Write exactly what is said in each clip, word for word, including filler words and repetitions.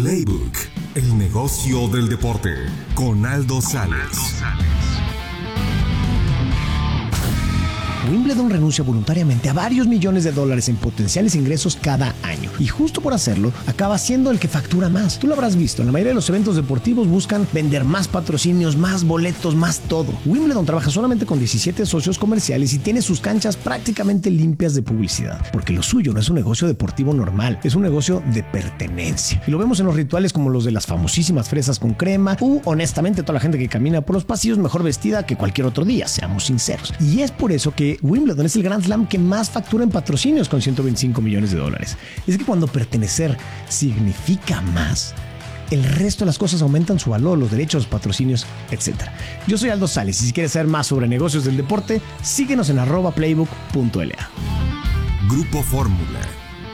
Playbook, el negocio del deporte, con Aldo Sales. Wimbledon renuncia voluntariamente a varios millones de dólares en potenciales ingresos cada año. Y justo por hacerlo, acaba siendo el que factura más. Tú lo habrás visto, en la mayoría de los eventos deportivos buscan vender más patrocinios, más boletos, más todo. Wimbledon trabaja solamente con diecisiete socios comerciales y tiene sus canchas prácticamente limpias de publicidad. Porque lo suyo no es un negocio deportivo normal, es un negocio de pertenencia. Y lo vemos en los rituales como los de las famosísimas fresas con crema, u honestamente toda la gente que camina por los pasillos mejor vestida que cualquier otro día, seamos sinceros. Y es por eso que Wimbledon es el Grand Slam que más factura en patrocinios con ciento veinticinco millones de dólares. Es que cuando pertenecer significa más, el resto de las cosas aumentan su valor, los derechos, los patrocinios, etcétera. Yo soy Aldo Sales y si quieres saber más sobre negocios del deporte, síguenos en arroba playbook punto l a. Grupo Fórmula.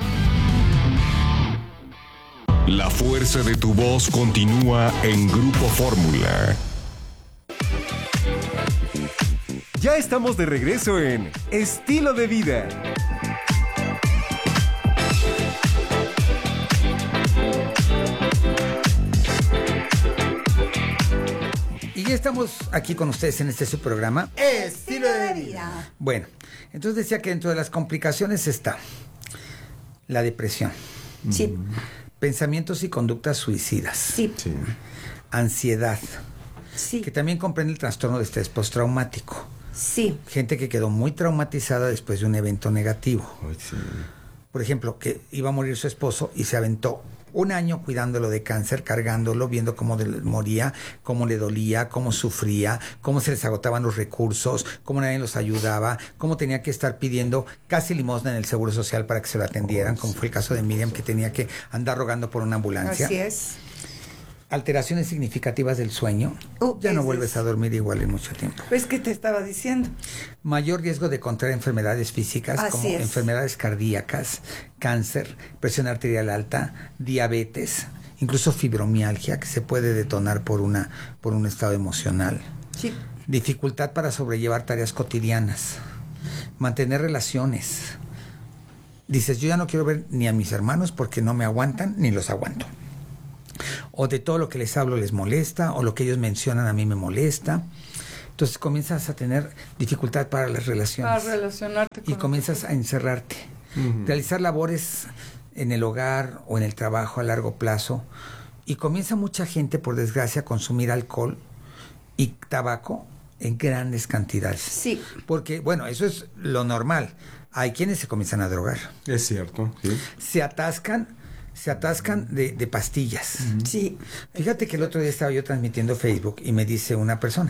La fuerza de tu voz continúa en Grupo Fórmula. Ya estamos de regreso en Estilo de Vida. Y ya estamos aquí con ustedes en este su programa Estilo de Vida. Bueno, entonces decía que dentro de las complicaciones está la depresión. Sí. Pensamientos y conductas suicidas. Sí. Sí. Ansiedad. Sí. Que también comprende el trastorno de estrés postraumático. Sí. Gente que quedó muy traumatizada después de un evento negativo. Ay, sí. Por ejemplo, que iba a morir su esposo y se aventó un año cuidándolo de cáncer, cargándolo, viendo cómo de, moría, cómo le dolía, cómo sufría, cómo se les agotaban los recursos, cómo nadie los ayudaba, cómo tenía que estar pidiendo casi limosna en el Seguro Social para que se lo atendieran, como fue el caso de Miriam, que tenía que andar rogando por una ambulancia. Así es. Alteraciones significativas del sueño. Uh, ya no es, vuelves es. a dormir igual en mucho tiempo. Pues que te estaba diciendo. Mayor riesgo de contraer enfermedades físicas Así como es. enfermedades cardíacas, cáncer, presión arterial alta, diabetes, incluso fibromialgia, que se puede detonar por una por un estado emocional. Sí. Dificultad para sobrellevar tareas cotidianas, mantener relaciones. Dices, yo ya no quiero ver ni a mis hermanos porque no me aguantan ni los aguanto. O de todo lo que les hablo les molesta, o lo que ellos mencionan a mí me molesta. Entonces comienzas a tener dificultad para las relaciones. Para relacionarte con Y comienzas a encerrarte. Uh-huh. Realizar labores en el hogar o en el trabajo a largo plazo. Y comienza mucha gente, por desgracia, a consumir alcohol y tabaco en grandes cantidades. Sí. Porque, bueno, eso es lo normal. Hay quienes se comienzan a drogar. Es cierto, sí. Se atascan se atascan de, de pastillas. Uh-huh. Sí. Fíjate que el otro día estaba yo transmitiendo Facebook y me dice una persona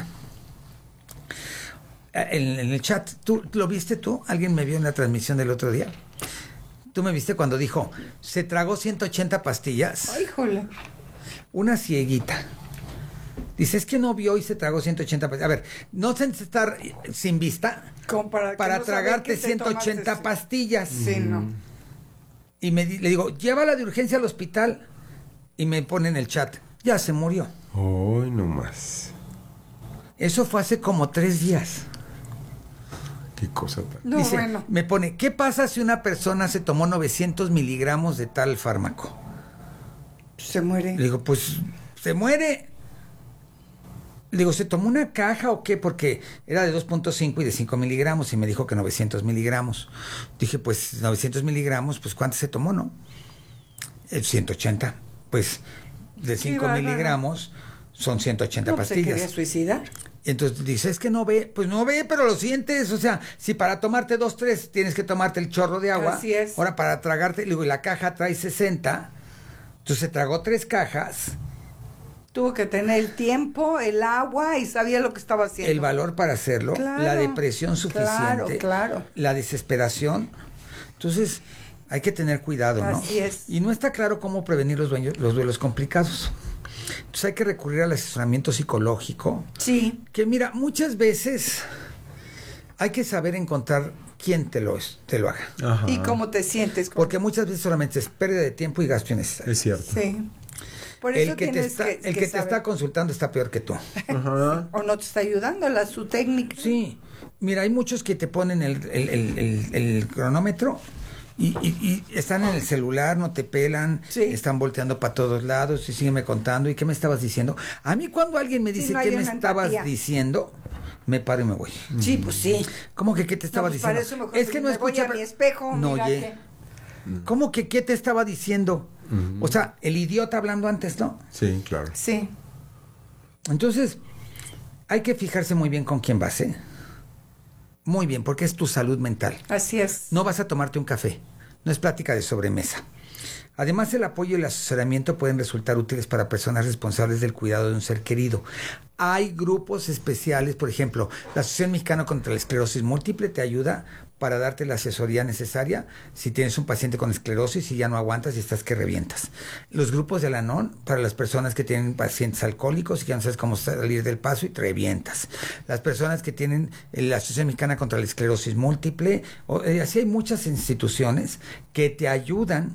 en, en el chat, ¿tú lo viste tú? ¿Alguien me vio en la transmisión del otro día? ¿Tú me viste cuando dijo, se tragó ciento ochenta pastillas? Ay, jole. Una cieguita. Dice, es que no vio y se tragó ciento ochenta pastillas. A ver, no se estar sin vista Como para, para no tragarte ciento ochenta tomaste, pastillas. Sí, mm. no. Y me, le digo, llévala de urgencia al hospital. Y me pone en el chat, ya se murió. Hoy no más. Eso fue hace como tres días. Qué cosa tan... No, Dice, bueno. me pone, ¿qué pasa si una persona se tomó novecientos miligramos de tal fármaco? Se muere. Le digo, pues, se muere. Le digo, ¿se tomó una caja o qué? Porque era de dos punto cinco y de cinco miligramos y me dijo que novecientos miligramos. Dije, pues novecientos miligramos, pues ¿cuánto se tomó, no? Eh, ciento ochenta. Pues de cinco miligramos son ciento ochenta no, pastillas. ¿Se quería suicidar? Entonces dice, es que no ve, pues no ve, pero lo sientes. O sea, si para tomarte dos, tres tienes que tomarte el chorro de agua. Así es. Ahora para tragarte, le digo, y la caja trae sesenta. Entonces se tragó tres cajas. Tuvo que tener el tiempo, el agua y sabía lo que estaba haciendo. El valor para hacerlo, claro, la depresión suficiente, claro, claro. la desesperación. Entonces, hay que tener cuidado, ¿no? Así es. Y no está claro cómo prevenir los dueños, los duelos complicados. Entonces hay que recurrir al asesoramiento psicológico. Sí. Que mira, muchas veces hay que saber encontrar quién te lo, te lo haga. Ajá. Y cómo te sientes. Porque muchas veces solamente es pérdida de tiempo y gasto innecesario. Es cierto. Sí. Por eso el que te está, que, el que, que te está consultando está peor que tú. Ajá. O no te está ayudando la su técnica. Sí. Mira, hay muchos que te ponen el, el, el, el, el cronómetro Y, y, y están en el celular, no te pelan, Sí. están volteando para todos lados y sígueme contando. ¿Y qué me estabas diciendo? A mí cuando alguien me Sí, dice no qué hay me una estabas empatía. diciendo, me paro y me voy. Sí, pues sí. ¿Cómo que qué te estaba No, pues diciendo? para eso mejor Es que no me voy escucha. a mi espejo, no, mira oye. que- ¿Cómo que qué te estaba diciendo? O sea, el idiota hablando antes, ¿no? Sí, claro. Sí. Entonces, hay que fijarse muy bien con quién vas, ¿eh? Muy bien, porque es tu salud mental. Así es. No vas a tomarte un café, no es plática de sobremesa. Además, el apoyo y el asesoramiento pueden resultar útiles para personas responsables del cuidado de un ser querido. Hay grupos especiales, por ejemplo, la Asociación Mexicana contra la Esclerosis Múltiple te ayuda para darte la asesoría necesaria si tienes un paciente con esclerosis y ya no aguantas y estás que revientas. Los grupos de Al-Anon para las personas que tienen pacientes alcohólicos y que no sabes cómo salir del paso y te revientas. Las personas que tienen la Asociación Mexicana contra la Esclerosis Múltiple, o, eh, así hay muchas instituciones que te ayudan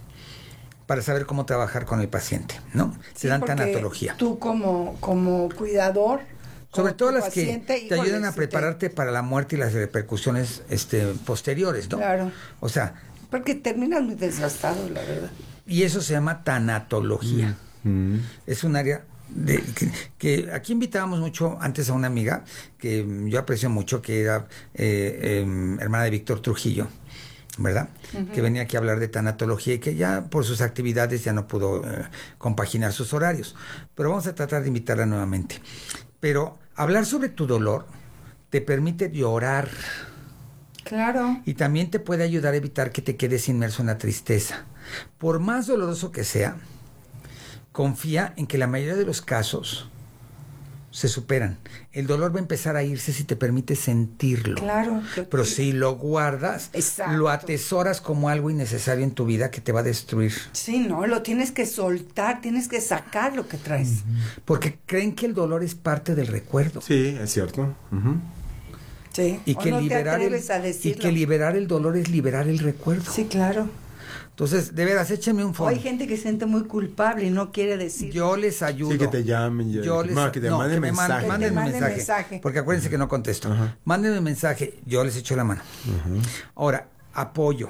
para saber cómo trabajar con el paciente, ¿no? Sí, Te dan porque tanatología. Tú como, como cuidador, Sobre como todo tu las paciente, que te híjole, ayudan a sí te- prepararte para la muerte y las repercusiones este, posteriores, ¿no? Claro. O sea, Porque terminas muy desgastado, la verdad. y eso se llama tanatología. Mm. Es un área de, que, que aquí invitábamos mucho antes a una amiga que mm, yo aprecio mucho, que era eh, eh, hermana de Víctor Trujillo, ¿verdad? Uh-huh. Que venía aquí a hablar de tanatología y que ya por sus actividades ya no pudo eh, compaginar sus horarios. Pero vamos a tratar de invitarla nuevamente. Pero hablar sobre tu dolor te permite llorar. Claro. Y también te puede ayudar a evitar que te quedes inmerso en la tristeza. Por más doloroso que sea, confía en que la mayoría de los casos se superan. El dolor va a empezar a irse si te permites sentirlo. Claro. Pero si lo guardas, Exacto. lo atesoras como algo innecesario en tu vida que te va a destruir. Sí, no, lo tienes que soltar, tienes que sacar lo que traes. Porque creen que el dolor es parte del recuerdo. Sí, es cierto. Uh-huh. Sí. Y O que, no te liberar el, atreves a y decirlo. que liberar el dolor es liberar el recuerdo. Sí, claro. Entonces, de veras, échenme un O phone. hay gente que se siente muy culpable y no quiere decir. Yo les ayudo. Sí, que te llamen. Ya, Yo les, no, que te no, manden que me mensaje. manden, mándenme Que te manden mensaje, mensaje. porque acuérdense que no contesto. Ajá. Mándenme mensaje, yo les echo la mano. Uh-huh. Ahora, apoyo.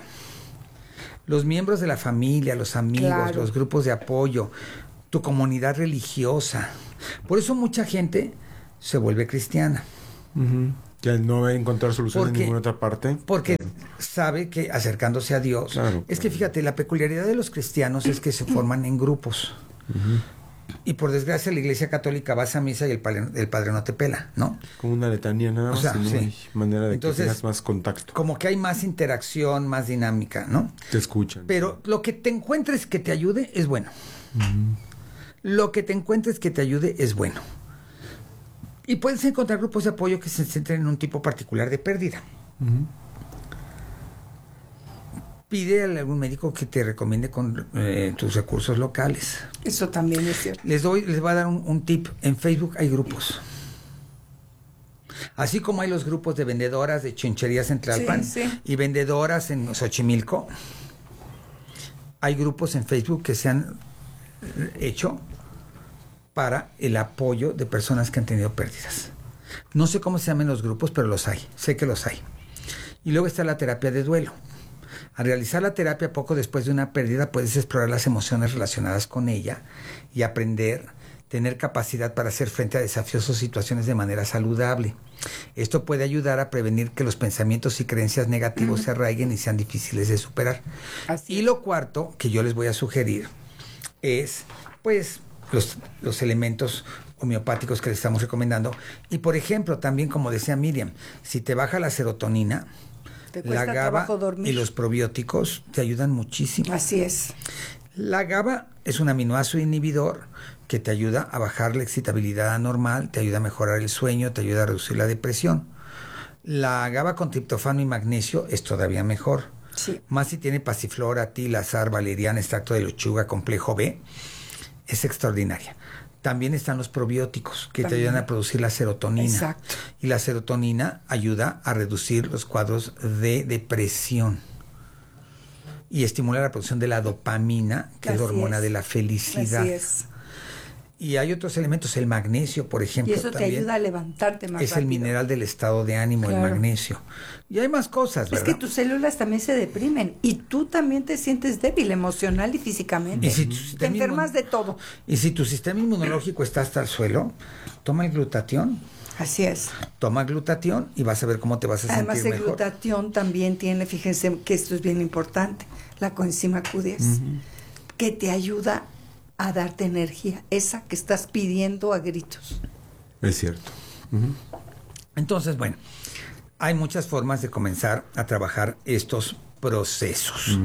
Los miembros de la familia, los amigos, Claro. los grupos de apoyo, tu comunidad religiosa. Por eso mucha gente se vuelve cristiana. Uh-huh. Que no va a encontrar solución en Porque- ninguna otra parte. Porque sabe que acercándose a Dios, Claro, es claro. que fíjate, la peculiaridad de los cristianos es que se forman en grupos. Y por desgracia la Iglesia Católica vas a misa y el padre, el padre no te pela, ¿no? Como una letanía nada O más. sea, y no sí. hay manera de Entonces, que tengas más contacto. Como que hay más interacción, más dinámica, ¿no? Te escuchan. Pero lo que te encuentres que te ayude es bueno. Lo que te encuentres que te ayude es bueno. Y puedes encontrar grupos de apoyo que se centren en un tipo particular de pérdida. Uh-huh. Pide a algún médico que te recomiende con eh, tus recursos locales. Eso también es cierto. Les doy, les voy a dar un, un tip. En Facebook hay grupos. Así como hay los grupos de vendedoras de chincherías en Tlalpan Sí, sí. y vendedoras en Xochimilco, hay grupos en Facebook que se han hecho para el apoyo de personas que han tenido pérdidas. No sé cómo se llaman los grupos, pero los hay. Sé que los hay. Y luego está la terapia de duelo. Al realizar la terapia poco después de una pérdida, puedes explorar las emociones relacionadas con ella y aprender, tener capacidad para hacer frente a desafíos o situaciones de manera saludable. Esto puede ayudar a prevenir que los pensamientos y creencias negativos se arraiguen y sean difíciles de superar. Así Y es. lo cuarto que yo les voy a sugerir es, pues, los, los elementos homeopáticos que les estamos recomendando. Y, por ejemplo, también, como decía Miriam, si te baja la serotonina, Te la cuesta GABA trabajo dormir. y los probióticos te ayudan muchísimo. Así es. La GABA es un aminoácido inhibidor que te ayuda a bajar la excitabilidad anormal, te ayuda a mejorar el sueño, te ayuda a reducir la depresión. La GABA con triptofano y magnesio es todavía mejor. Sí. Más si tiene pasiflora, tilazar, valeriana, extracto de lechuga, complejo B, es extraordinaria. También están los probióticos que También. te ayudan a producir la serotonina. Exacto. Y la serotonina ayuda a reducir los cuadros de depresión y estimula la producción de la dopamina, que es la Así hormona es. de la felicidad. Así es. Y hay otros elementos, el magnesio, por ejemplo. Y eso te también ayuda a levantarte más es rápido. el mineral del estado de ánimo, Claro. el magnesio. Y hay más cosas, ¿verdad? Es que tus células también se deprimen y tú también te sientes débil emocional y físicamente. Y si tu te sistema enfermas inmun- de todo. Y si tu sistema inmunológico está hasta el suelo, toma el glutatión. Así es. Toma glutatión y vas a ver cómo te vas a Además, sentir el mejor. glutatión también tiene, fíjense que esto es bien importante, la coenzima Q diez, que te ayuda a darte energía, esa que estás pidiendo a gritos. Es cierto. Entonces, bueno, hay muchas formas de comenzar a trabajar estos procesos.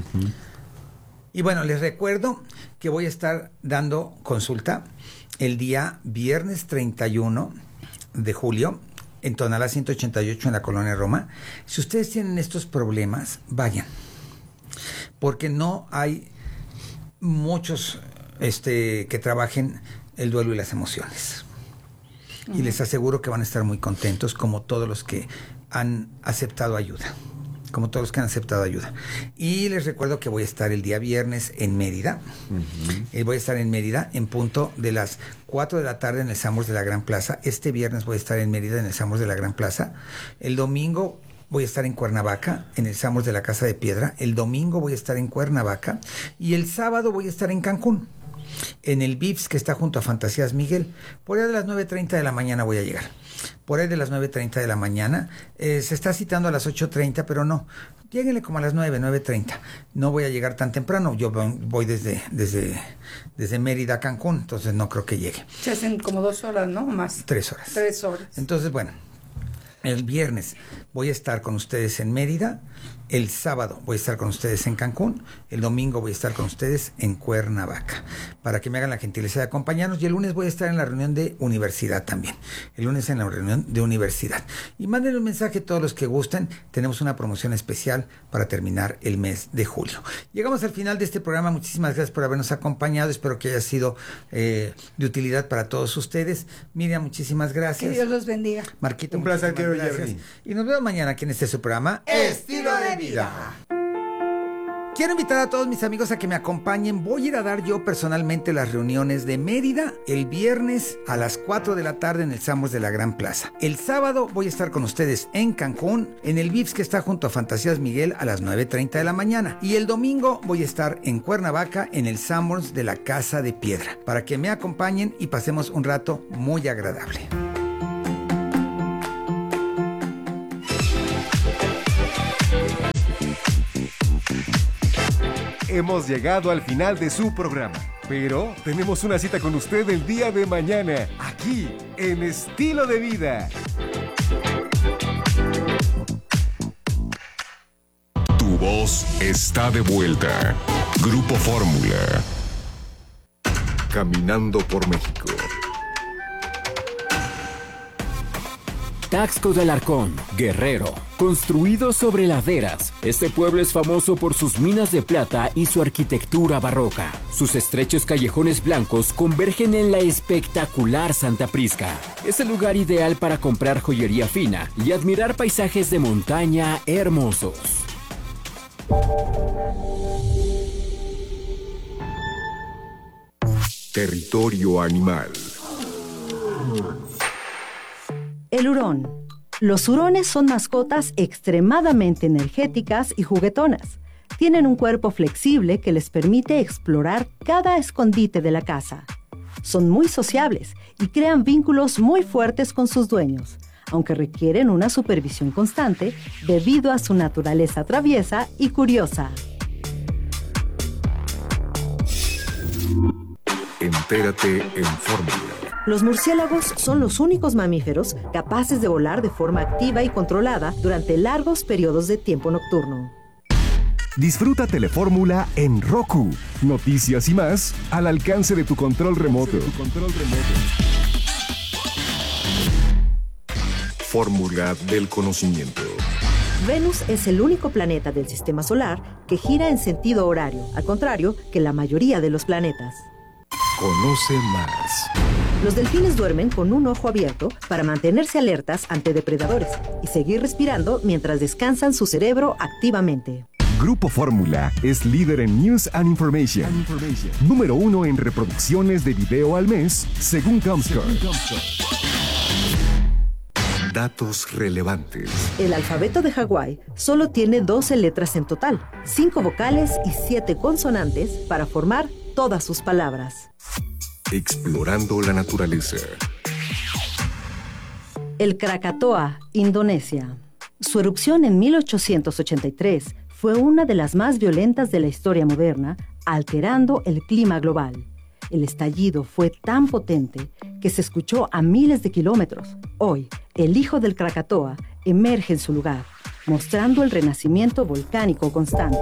Y bueno, les recuerdo que voy a estar dando consulta el día viernes treinta y uno de julio en Tonalá ciento ochenta y ocho en la Colonia Roma. Si ustedes tienen estos problemas, vayan. Porque no hay muchos este, que trabajen el duelo y las emociones. Y les aseguro que van a estar muy contentos, como todos los que han aceptado ayuda. Como todos los que han aceptado ayuda. Y les recuerdo que voy a estar el día viernes en Mérida. Uh-huh. eh, voy a estar en Mérida en punto de las cuatro de la tarde en el Sambors de la Gran Plaza. Este viernes voy a estar en Mérida en el Sambors de la Gran Plaza. El domingo voy a estar en Cuernavaca, en el Sambors de la Casa de Piedra. El domingo voy a estar en Cuernavaca. Y el sábado voy a estar en Cancún, en el Vips que está junto a Fantasías Miguel. Por ahí de las nueve treinta de la mañana voy a llegar. Por ahí de las nueve treinta de la mañana. Eh, se está citando a las ocho treinta, pero no. Lléguenle como a las nueve, nueve treinta. No voy a llegar tan temprano. Yo voy desde, desde, desde Mérida a Cancún, entonces no creo que llegue. Se hacen como dos horas, ¿no? Más. Tres horas. Tres horas. Entonces, bueno, el viernes voy a estar con ustedes en Mérida. El sábado voy a estar con ustedes en Cancún. El domingo voy a estar con ustedes en Cuernavaca, para que me hagan la gentileza de acompañarnos. Y el lunes voy a estar en la reunión de universidad también. El lunes en la reunión de universidad. Y manden un mensaje a todos los que gusten. Tenemos una promoción especial para terminar el mes de julio. Llegamos al final de este programa. Muchísimas gracias por habernos acompañado. Espero que haya sido eh, de utilidad para todos ustedes. Miriam, muchísimas gracias. Que Dios los bendiga. Marquito, Un placer, querido gracias. Jerry. Y nos vemos mañana aquí en este su programa Estilo de vida. Quiero invitar a todos mis amigos a que me acompañen. Voy a ir a dar yo personalmente las reuniones de Mérida el viernes a las cuatro de la tarde en el Sambors de la Gran Plaza. El sábado voy a estar con ustedes en Cancún, en el Vips que está junto a Fantasías Miguel a las nueve treinta de la mañana. Y el domingo voy a estar en Cuernavaca en el Sambors de la Casa de Piedra, para que me acompañen y pasemos un rato muy agradable. Hemos llegado al final de su programa, pero tenemos una cita con usted el día de mañana, aquí en Estilo de Vida. Tu voz está de vuelta. Grupo Fórmula. Caminando por México. Taxco de Alarcón, Guerrero. Construido sobre laderas, este pueblo es famoso por sus minas de plata y su arquitectura barroca. Sus estrechos callejones blancos convergen en la espectacular Santa Prisca. Es el lugar ideal para comprar joyería fina y admirar paisajes de montaña hermosos. Territorio animal. El hurón. Los hurones son mascotas extremadamente energéticas y juguetonas. Tienen un cuerpo flexible que les permite explorar cada escondite de la casa. Son muy sociables y crean vínculos muy fuertes con sus dueños, aunque requieren una supervisión constante debido a su naturaleza traviesa y curiosa. Entérate en Fórmula. Los murciélagos son los únicos mamíferos capaces de volar de forma activa y controlada durante largos periodos de tiempo nocturno. Disfruta Telefórmula en Roku. Noticias y más al alcance de tu control remoto. Fórmula del conocimiento. Venus es el único planeta del sistema solar que gira en sentido horario, al contrario que la mayoría de los planetas. Conoce más. Los delfines duermen con un ojo abierto para mantenerse alertas ante depredadores y seguir respirando mientras descansan su cerebro activamente. Grupo Fórmula es líder en News and Information. Número uno en reproducciones de video al mes, según Comscore. Datos relevantes. El alfabeto de Hawái solo tiene doce letras en total, cinco vocales y siete consonantes para formar todas sus palabras. Explorando la naturaleza. El Krakatoa, Indonesia. Su erupción en mil ochocientos ochenta y tres fue una de las más violentas de la historia moderna, alterando el clima global. El estallido fue tan potente que se escuchó a miles de kilómetros. Hoy, el hijo del Krakatoa emerge en su lugar, mostrando el renacimiento volcánico constante.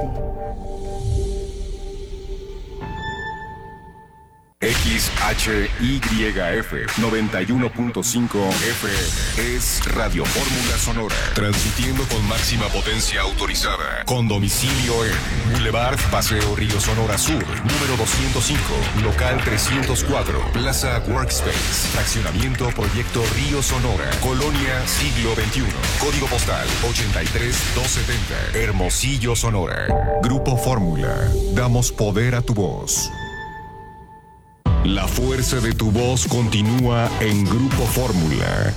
X H Y F noventa y uno punto cinco F es Radio Fórmula Sonora, transmitiendo con máxima potencia autorizada, con domicilio en Boulevard Paseo Río Sonora Sur, número doscientos cinco, local trescientos cuatro, Plaza Workspace, fraccionamiento Proyecto Río Sonora, Colonia Siglo veintiuno, código postal ochenta y tres doscientos setenta, Hermosillo, Sonora. Grupo Fórmula, damos poder a tu voz. La fuerza de tu voz continúa en Grupo Fórmula.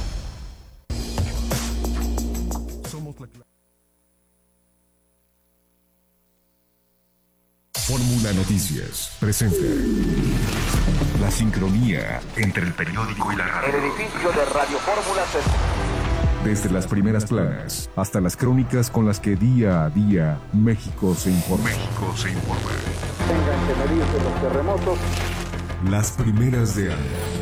Fórmula Noticias presenta la sincronía entre el periódico y la radio. El edificio de Radio Fórmula se... Desde las primeras planas hasta las crónicas con las que día a día México se informa. México se informa. Tengan que medirse los terremotos. Las primeras de año.